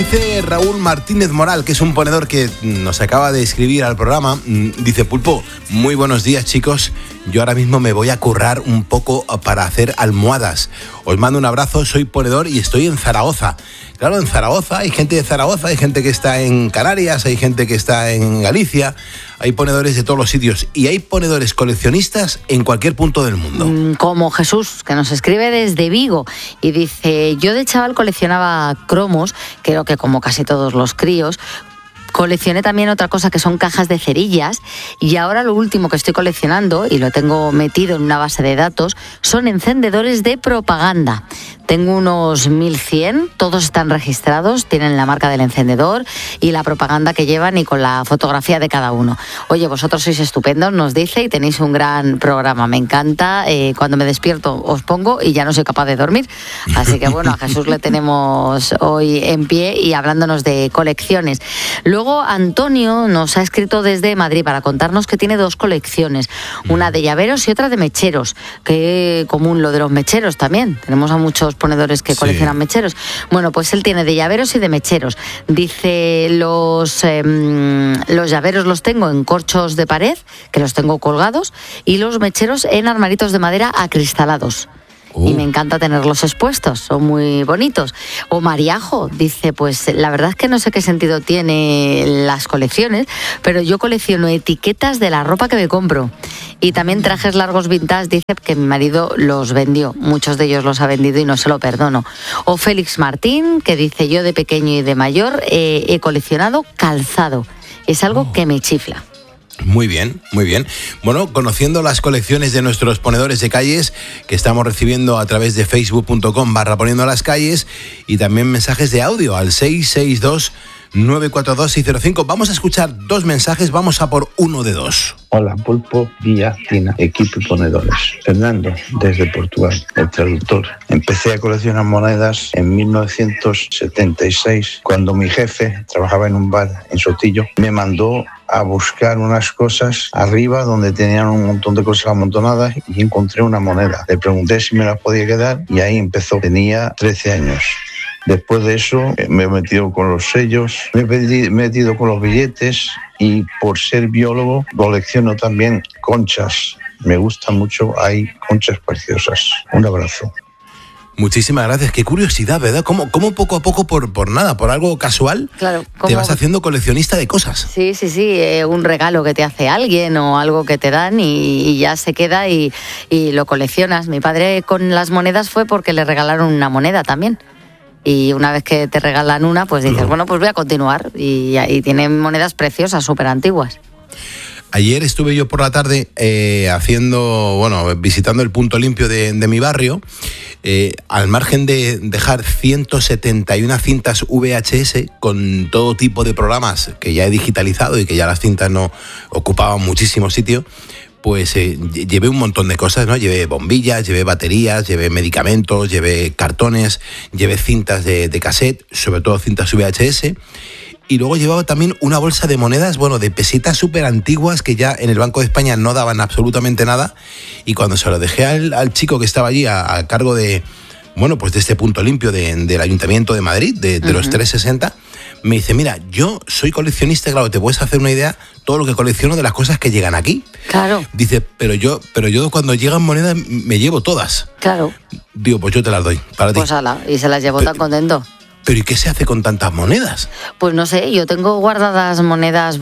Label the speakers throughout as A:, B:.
A: Dice Raúl Martínez Moral, que es un ponedor que nos acaba de escribir al programa. Dice: Pulpo, muy buenos días, chicos. Yo ahora mismo me voy a currar un poco para hacer almohadas. Os mando un abrazo, soy ponedor y estoy en Zaragoza. Claro, en Zaragoza hay gente de Zaragoza, hay gente que está en Canarias, hay gente que está en Galicia, hay ponedores de todos los sitios y hay ponedores coleccionistas en cualquier punto del mundo.
B: Como Jesús, que nos escribe desde Vigo y dice: yo de chaval coleccionaba cromos, creo que como casi todos los críos. Coleccioné también otra cosa que son cajas de cerillas y ahora lo último que estoy coleccionando, y lo tengo metido en una base de datos, son encendedores de propaganda. Tengo unos 1100, todos están registrados, tienen la marca del encendedor y la propaganda que llevan y con la fotografía de cada uno. Oye, vosotros sois estupendos, nos dice, y tenéis un gran programa. Me encanta, cuando me despierto os pongo y ya no soy capaz de dormir. Así que bueno, a Jesús le tenemos hoy en pie y hablándonos de colecciones. Luego Antonio nos ha escrito desde Madrid para contarnos que tiene dos colecciones, una de llaveros y otra de mecheros. Qué común lo de los mecheros también, tenemos a muchos ponedores que coleccionan mecheros. Bueno, pues él tiene de llaveros y de mecheros. Dice, los llaveros los tengo en corchos de pared, que los tengo colgados, y los mecheros en armaritos de madera acristalados. Y me encanta tenerlos expuestos, son muy bonitos. O Mariajo dice, pues la verdad es que no sé qué sentido tiene las colecciones, pero yo colecciono etiquetas de la ropa que me compro. Y también trajes largos vintage, dice que mi marido los vendió, muchos de ellos los ha vendido y no se lo perdono. O Félix Martín, que dice, yo de pequeño y de mayor he coleccionado calzado, es algo que me chifla.
A: Muy bien, muy bien. Bueno, conociendo las colecciones de nuestros ponedores de calles que estamos recibiendo a través de facebook.com/poniendo las calles y también mensajes de audio al 662-942-605. Vamos a escuchar dos mensajes, vamos a por uno de dos.
C: Hola, Pulpo, Villa, Tina, equipo y ponedores. Fernando, desde Portugal, el traductor. Empecé a coleccionar monedas en 1976, cuando mi jefe trabajaba en un bar en Sotillo. Me mandó a buscar unas cosas arriba donde tenían un montón de cosas amontonadas y encontré una moneda. Le pregunté si me la podía quedar y ahí empezó. Tenía 13 años. Después de eso me he metido con los sellos, me he metido con los billetes y por ser biólogo colecciono también conchas. Me gusta mucho, hay conchas preciosas. Un abrazo.
A: Muchísimas gracias. Qué curiosidad, ¿verdad? ¿Cómo poco a poco, por nada, por algo casual,
B: claro,
A: te vas haciendo coleccionista de cosas?
B: Sí, un regalo que te hace alguien o algo que te dan y ya se queda y lo coleccionas. Mi padre con las monedas fue porque le regalaron una moneda también. Y una vez que te regalan una, pues dices, bueno, pues voy a continuar. Y tienen monedas preciosas, súper antiguas.
A: Ayer estuve yo por la tarde visitando el punto limpio de mi barrio. Al margen de dejar 171 cintas VHS con todo tipo de programas que ya he digitalizado y que ya las cintas no ocupaban muchísimo sitio, pues llevé un montón de cosas, ¿no? Llevé bombillas, llevé baterías, llevé medicamentos, llevé cartones, llevé cintas de cassette, sobre todo cintas VHS. Y luego llevaba también una bolsa de monedas, de pesetas súper antiguas que ya en el Banco de España no daban absolutamente nada. Y cuando se lo dejé al chico que estaba allí a cargo de este punto limpio del Ayuntamiento de Madrid, de los 360, me dice, mira, yo soy coleccionista, claro, te puedes hacer una idea todo lo que colecciono de las cosas que llegan aquí.
B: Claro.
A: Dice, pero yo cuando llegan monedas me llevo todas.
B: Claro.
A: Digo, pues yo te las doy, para ti.
B: Pues ala, y se las llevó tan contento.
A: ¿Pero y qué se hace con tantas monedas?
B: Pues no sé, yo tengo guardadas monedas,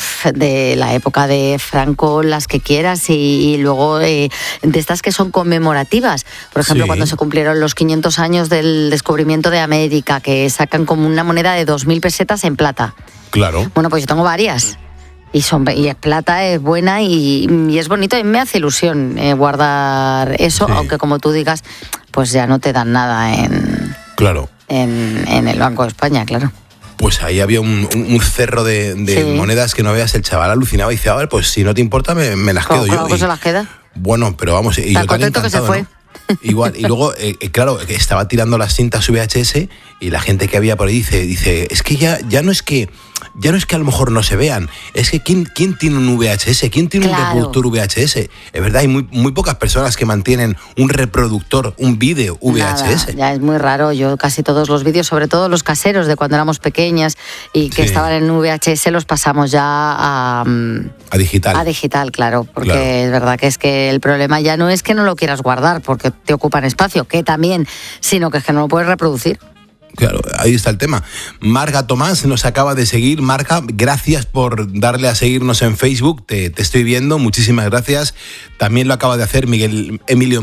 B: de la época de Franco, las que quieras, y luego de estas que son conmemorativas. Por ejemplo, cuando se cumplieron los 500 años del descubrimiento de América, que sacan como una moneda de 2.000 pesetas en plata.
A: Claro.
B: Bueno, pues yo tengo varias. Y es plata, es buena y es bonito. Y me hace ilusión guardar eso, aunque como tú digas, pues ya no te dan nada en el Banco de España, claro.
A: Pues ahí había un cerro de monedas que no veas, el chaval alucinaba y decía, a ver, pues si no te importa me las quedo yo.
B: ¿Cómo se las queda?
A: Bueno, pero vamos, y yo tan encantado, que se fue. ¿No? Igual, y luego, claro, estaba tirando las cintas VHS y la gente que había por ahí dice, es que ya no es que ya no es que a lo mejor no se vean, es que ¿quién tiene un VHS? ¿Quién tiene un reproductor VHS? Es verdad, hay muy pocas personas que mantienen un reproductor, un vídeo VHS.
B: Nada, ya es muy raro. Yo casi todos los vídeos, sobre todo los caseros de cuando éramos pequeñas y que estaban en VHS, los pasamos ya a digital. A digital, claro, porque es verdad que es que el problema ya no es que no lo quieras guardar porque te ocupan espacio, que también, sino que es que no lo puedes reproducir.
A: Claro, ahí está el tema. Marga Tomás nos acaba de seguir. Marga, gracias por darle a seguirnos en Facebook. Te estoy viendo, muchísimas gracias. También lo acaba de hacer Miguel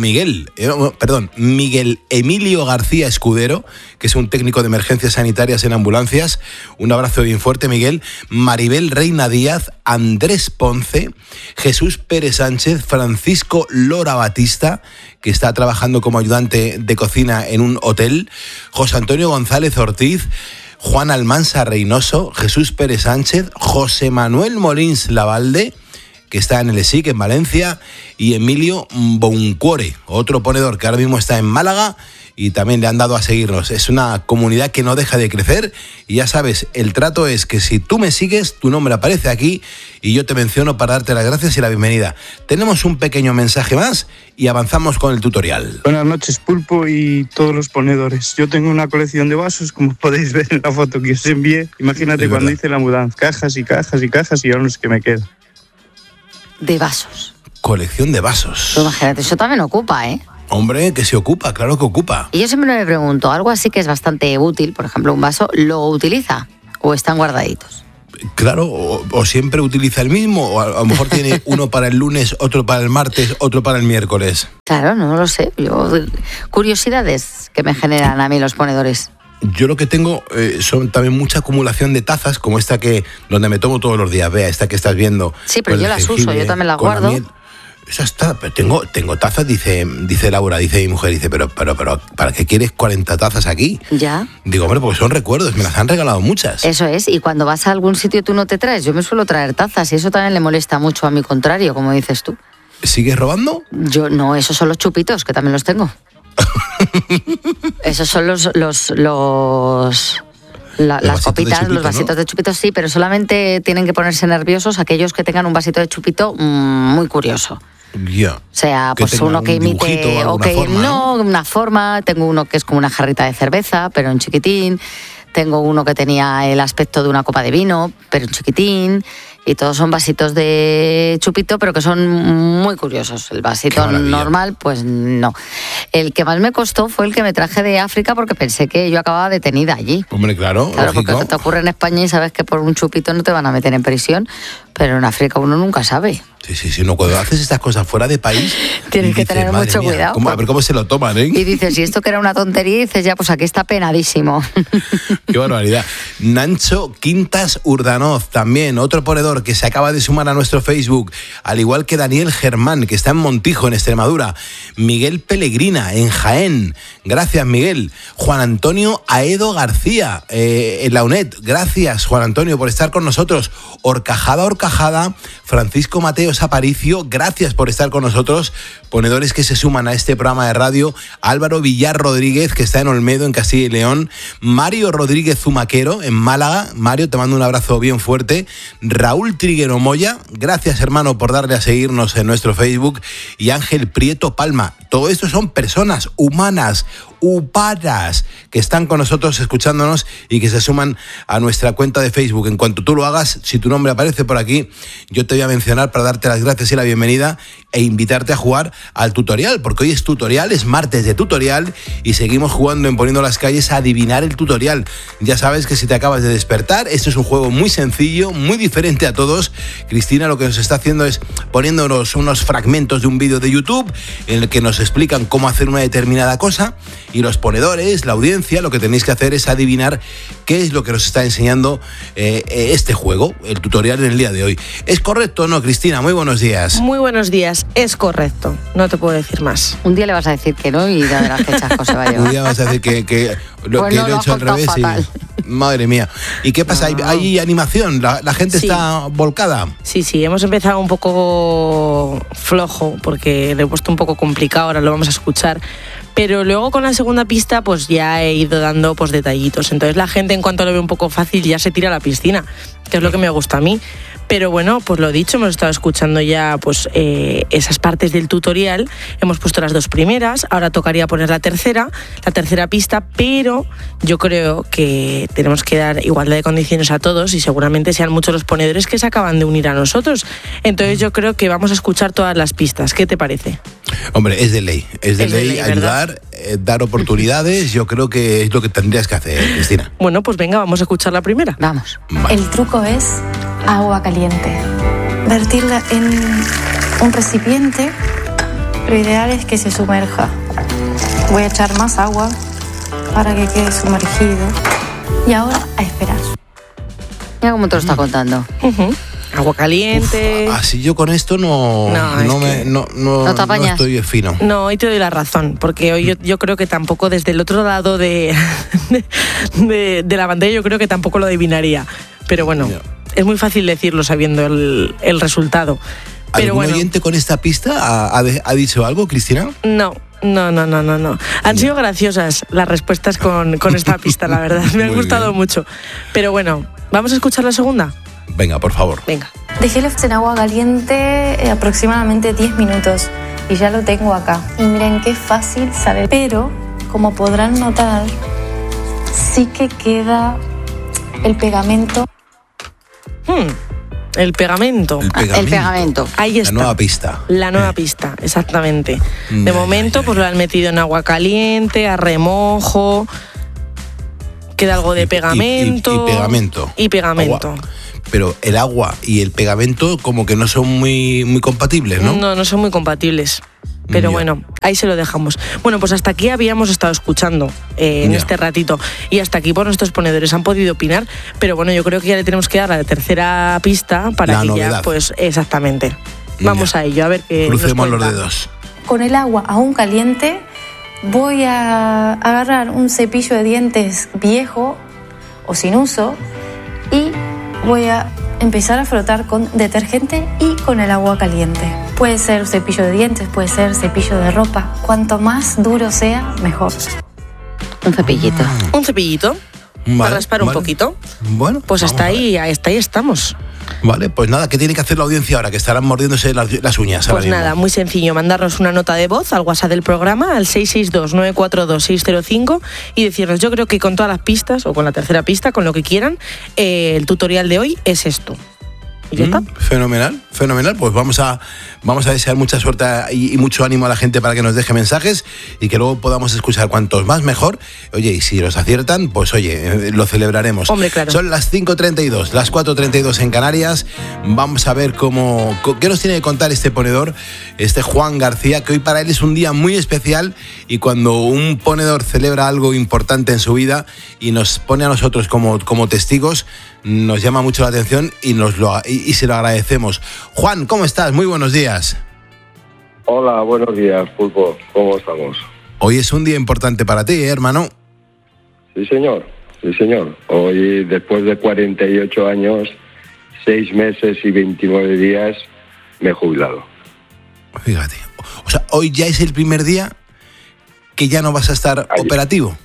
A: Emilio García Escudero, que es un técnico de emergencias sanitarias en ambulancias. Un abrazo bien fuerte, Miguel. Maribel Reina Díaz, Andrés Ponce, Jesús Pérez Sánchez, Francisco Lora Batista, que está trabajando como ayudante de cocina en un hotel, José Antonio González Ortiz, Juan Almansa Reynoso, Jesús Pérez Sánchez, José Manuel Molins Lavalde, que está en el ESIC en Valencia, y Emilio Boncuore, otro ponedor que ahora mismo está en Málaga y también le han dado a seguirnos. Es una comunidad que no deja de crecer y ya sabes, el trato es que si tú me sigues, tu nombre aparece aquí y yo te menciono para darte las gracias y la bienvenida. Tenemos un pequeño mensaje más y avanzamos con el tutorial.
D: Buenas noches, Pulpo y todos los ponedores. Yo tengo una colección de vasos, como podéis ver en la foto que os envié. Imagínate cuando hice la mudanza, cajas y cajas y cajas y ahora los que me quedan.
B: De vasos.
A: Colección de vasos.
B: Pues imagínate, eso también ocupa, ¿eh?
A: Hombre, que se ocupa, claro que ocupa.
B: Y yo siempre me pregunto, algo así que es bastante útil, por ejemplo, un vaso, ¿lo utiliza o están guardaditos?
A: Claro, o siempre utiliza el mismo, o a lo mejor tiene uno para el lunes, otro para el martes, otro para el miércoles.
B: Claro, no lo sé. Curiosidades que me generan a mí los ponedores.
A: Yo lo que tengo son también mucha acumulación de tazas, como esta donde me tomo todos los días. Vea, esta que estás viendo.
B: Sí, pero yo las uso, yo también las guardo.
A: Esa está, pero tengo tazas, dice Laura, dice mi mujer, dice, pero ¿para qué quieres 40 tazas aquí?
B: Ya.
A: Digo, hombre, porque son recuerdos, me las han regalado muchas.
B: Eso es, y cuando vas a algún sitio tú no te traes. Yo me suelo traer tazas y eso también le molesta mucho a mi contrario, como dices tú.
A: ¿Sigues robando?
B: Yo no, esos son los chupitos, que también los tengo. Esos son las copitas, los vasitos, ¿no? De chupito, sí, pero solamente tienen que ponerse nerviosos aquellos que tengan un vasito de chupito muy curioso.
A: Yeah.
B: O sea, pues uno que imite una forma. Tengo uno que es como una jarrita de cerveza, pero en chiquitín. Tengo uno que tenía el aspecto de una copa de vino, pero en chiquitín. Y todos son vasitos de chupito, pero que son muy curiosos. El vasito normal, pues no. El que más me costó fue el que me traje de África porque pensé que yo acababa detenida allí.
A: Hombre, claro,
B: porque te ocurre en España y sabes que por un chupito no te van a meter en prisión, pero en África uno nunca sabe.
A: Sí, no, cuando haces estas cosas fuera de país...
B: Tienes que tener mucho cuidado.
A: A ver cómo se lo toman, ¿eh?
B: Y dices, y esto que era una tontería, y dices, ya, pues aquí está penadísimo.
A: Qué barbaridad. Nacho Quintas Urdanoz, también, otro ponedor que se acaba de sumar a nuestro Facebook, al igual que Daniel Germán, que está en Montijo, en Extremadura. Miguel Pellegrina, en Jaén. Gracias, Miguel. Juan Antonio Aedo García, en la UNED. Gracias, Juan Antonio, por estar con nosotros. Horcajada, Francisco Mateos Aparicio, gracias por estar con nosotros. Ponedores que se suman a este programa de radio. Álvaro Villar Rodríguez, que está en Olmedo, en Castilla y León. Mario Rodríguez Zumaquero, en Málaga. Mario, te mando un abrazo bien fuerte. Raúl Triguero Moya, gracias, hermano, por darle a seguirnos en nuestro Facebook. Y Ángel Prieto Palma. Todo esto son personas humanas, uparas, que están con nosotros escuchándonos y que se suman a nuestra cuenta de Facebook. En cuanto tú lo hagas, si tu nombre aparece por aquí, yo te voy a mencionar para darte las gracias y la bienvenida e invitarte a jugar al tutorial, porque hoy es tutorial, es martes de tutorial y seguimos jugando en Poniendo las Calles a adivinar el tutorial. Ya sabes que si te acabas de despertar, esto es un juego muy sencillo, muy diferente a todos. Cristina lo que nos está haciendo es poniéndonos unos fragmentos de un vídeo de YouTube en el que nos explican cómo hacer una determinada cosa. Y los ponedores, la audiencia, lo que tenéis que hacer es adivinar qué es lo que nos está enseñando este juego, el tutorial en el día de hoy. ¿Es correcto o no, Cristina? Muy buenos días.
E: Muy buenos días, es correcto, no te puedo decir más.
B: Un día le vas a decir que no y ya verás qué chasco se va a llevar.
A: Un día vas a decir que lo he hecho al revés. Madre mía. ¿Y qué pasa? No. ¿Hay animación? ¿La gente está volcada?
E: Sí, hemos empezado un poco flojo porque lo he puesto un poco complicado, ahora lo vamos a escuchar. Pero luego con la segunda pista pues ya he ido dando pues detallitos. Entonces la gente en cuanto lo ve un poco fácil ya se tira a la piscina, que es lo que me gusta a mí. Pero bueno, pues lo dicho, hemos estado escuchando ya pues esas partes del tutorial, hemos puesto las 2 primeras, ahora tocaría poner la tercera pista, pero yo creo que tenemos que dar igualdad de condiciones a todos y seguramente sean muchos los ponedores que se acaban de unir a nosotros. Entonces yo creo que vamos a escuchar todas las pistas. ¿Qué te parece?
A: Hombre, es de ley ayudar, dar oportunidades. Yo creo que es lo que tendrías que hacer, Cristina.
E: Bueno, pues venga, vamos a escuchar la primera.
B: Vamos.
A: Vale.
F: El truco es agua caliente. Vertirla en un recipiente. Lo ideal es que se sumerja. Voy a echar más agua para que quede sumergido. Y ahora a esperar.
B: Mira cómo te lo está contando.
E: Agua caliente.
A: Así yo con esto no
B: te apañas.
A: estoy fino.
E: No, hoy te doy la razón, porque hoy yo creo que tampoco desde el otro lado de la pantalla yo creo que tampoco lo adivinaría. Pero bueno, es muy fácil decirlo sabiendo el resultado. Pero
A: ¿Algún
E: bueno,
A: oyente con esta pista ha dicho algo, Cristina?
E: No. Han sido graciosas las respuestas con esta pista, la verdad. Me han gustado mucho. Pero bueno, ¿vamos a escuchar la segunda?
A: Venga, por favor.
E: Venga.
F: Dejélo en agua caliente aproximadamente 10 minutos. Y ya lo tengo acá. Y miren qué fácil sale. Pero, como podrán notar, sí que queda el pegamento.
E: El pegamento.
B: El pegamento.
E: Ahí está.
A: La nueva pista.
E: La nueva pista, exactamente. De momento, pues lo han metido en agua caliente, a remojo. Queda algo de pegamento.
A: Y pegamento.
E: Agua.
A: Pero el agua y el pegamento como que no son muy compatibles, ¿no?
E: No son muy compatibles. Pero bueno, ahí se lo dejamos. Bueno, pues hasta aquí habíamos estado escuchando en este ratito. Y hasta aquí por nuestros ponedores han podido opinar. Pero bueno, yo creo que ya le tenemos que dar la tercera pista para
A: la
E: que
A: novedad.
E: Ya, pues exactamente. Vamos a ello, a ver qué
A: Crucemos
E: nos
A: los
E: cuenta.
A: dedos.
F: Con el agua aún caliente, voy a agarrar un cepillo de dientes viejo o sin uso y voy a empezar a frotar con detergente y con el agua caliente. Puede ser cepillo de dientes, puede ser cepillo de ropa. Cuanto más duro sea, mejor.
B: Un cepillito.
E: Un cepillito para raspar un poquito.
A: Bueno,
E: Pues hasta ahí estamos.
A: Vale, pues nada, ¿qué tiene que hacer la audiencia ahora? Que estarán mordiéndose las uñas.
E: Pues nada, muy sencillo, mandarnos una nota de voz al WhatsApp del programa, al 662-942-605 y decirnos, yo creo que con todas las pistas, o con la tercera pista, con lo que quieran, el tutorial de hoy es esto. ¿Y ya está?
A: Fenomenal. Pues vamos a desear mucha suerte y mucho ánimo a la gente para que nos deje mensajes y que luego podamos escuchar cuantos más mejor. Oye, y si los aciertan, pues oye, lo celebraremos.
E: Hombre, claro.
A: Son las 5:32, las 4:32 en Canarias. Vamos a ver qué nos tiene que contar este ponedor, este Juan García, que hoy para él es un día muy especial y cuando un ponedor celebra algo importante en su vida y nos pone a nosotros como testigos, nos llama mucho la atención y se lo agradecemos. Juan, ¿cómo estás? Muy buenos días.
G: Hola, buenos días, Pulpo. ¿Cómo estamos?
A: Hoy es un día importante para ti, hermano.
G: Sí, señor. Hoy, después de 48 años, 6 meses y 29 días, me he jubilado.
A: Fíjate. O sea, hoy ya es el primer día que ya no vas a estar operativo.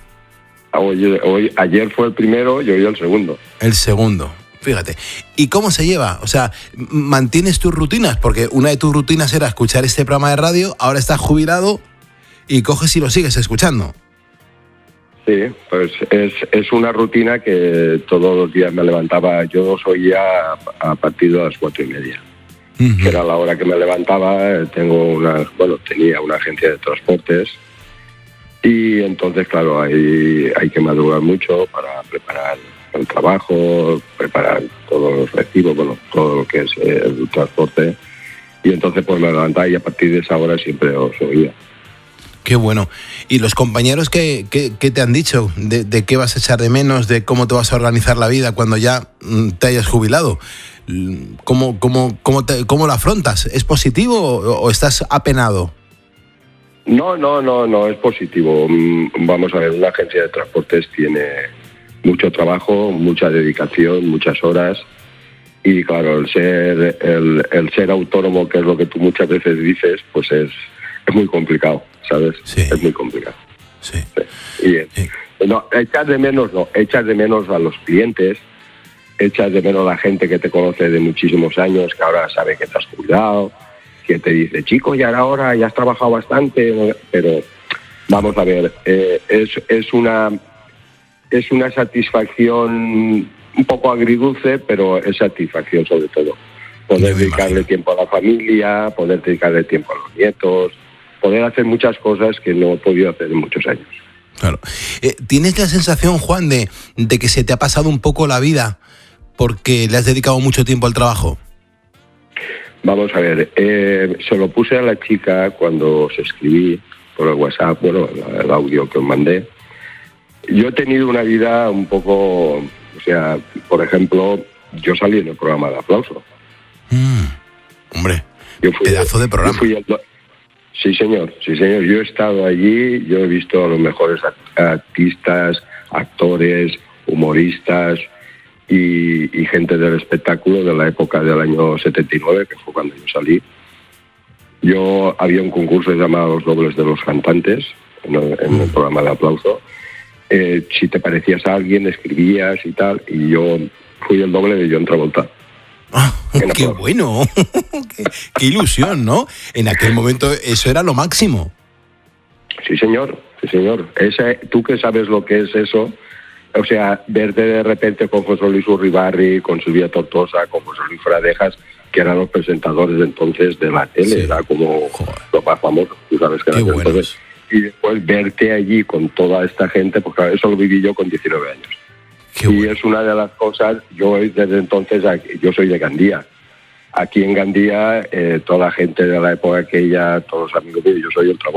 G: Ayer fue el primero y hoy el segundo.
A: El segundo. Fíjate. ¿Y cómo se lleva? O sea, ¿mantienes tus rutinas? Porque una de tus rutinas era escuchar este programa de radio, ahora estás jubilado y coges y lo sigues escuchando.
G: Sí, pues es una rutina que todos los días me levantaba. Yo soy ya a partir de las 4:30. Uh-huh. Que era la hora que me levantaba. Tenía una agencia de transportes. Y entonces, claro, hay que madrugar mucho para preparar el trabajo, preparar todos los recibos, todo lo que es el transporte. Y entonces pues me levantaba y a partir de esa hora siempre os oía.
A: Qué bueno. ¿Y los compañeros qué te han dicho? ¿De qué vas a echar de menos? ¿De cómo te vas a organizar la vida cuando ya te hayas jubilado? ¿Cómo lo afrontas? ¿Es positivo o estás apenado?
G: No, es positivo. Vamos a ver, una agencia de transportes tiene mucho trabajo, mucha dedicación, muchas horas y claro, el ser autónomo, que es lo que tú muchas veces dices, pues es muy complicado, ¿sabes?
A: Sí.
G: Es muy complicado.
A: Sí.
G: Sí. No, echas de menos a los clientes, echas de menos a la gente que te conoce de muchísimos años, que ahora sabe que te has cuidado, que te dice, chico, ya era hora, ya has trabajado bastante, pero vamos a ver, es una satisfacción un poco agridulce, pero es satisfacción sobre todo. Poder dedicarle tiempo a la familia, poder dedicarle tiempo a los nietos, poder hacer muchas cosas que no he podido hacer en muchos años.
A: Claro. ¿Tienes la sensación, Juan, de que se te ha pasado un poco la vida porque le has dedicado mucho tiempo al trabajo?
G: Vamos a ver, se lo puse a la chica cuando os escribí por el WhatsApp, bueno, el audio que os mandé. Yo he tenido una vida un poco, o sea, por ejemplo, yo salí en el programa de Aplauso.
A: Hombre, pedazo de programa.
G: Sí, señor. Yo he estado allí, yo he visto a los mejores artistas, actores, humoristas y gente del espectáculo de la época del año 79, que fue cuando yo salí. Había un concurso llamado Los Dobles de los Cantantes, en el programa de Aplauso. Si te parecías a alguien, escribías y tal, y yo fui el doble de John Travolta.
A: ¡Qué bueno! qué ilusión, ¿no? En aquel momento eso era lo máximo.
G: Sí, señor. Tú que sabes lo que es eso, o sea, verte de repente con José Luis Urribarri, con Silvia Tortosa, con José Luis Fradejas, que eran los presentadores de entonces de la tele, era como lo más famoso, tú sabes que era entonces. Y después verte allí con toda esta gente, pues claro, eso lo viví yo con 19 años. Y es una de las cosas, yo desde entonces, yo soy de Gandía. Aquí en Gandía, toda la gente de la época aquella, todos los amigos míos, yo soy el Travolta.